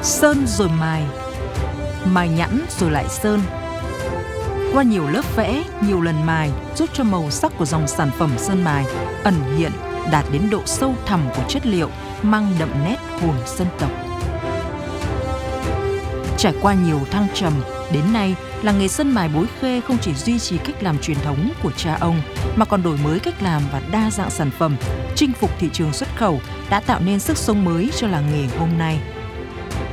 Sơn rồi mài, mài nhẵn rồi lại sơn. Qua nhiều lớp vẽ, nhiều lần mài giúp cho màu sắc của dòng sản phẩm sơn mài ẩn hiện, đạt đến độ sâu thẳm của chất liệu, mang đậm nét hồn dân tộc. Trải qua nhiều thăng trầm, đến nay, làng nghề sơn mài Bối Khê không chỉ duy trì cách làm truyền thống của cha ông, mà còn đổi mới cách làm và đa dạng sản phẩm, chinh phục thị trường xuất khẩu, đã tạo nên sức sống mới cho làng nghề hôm nay.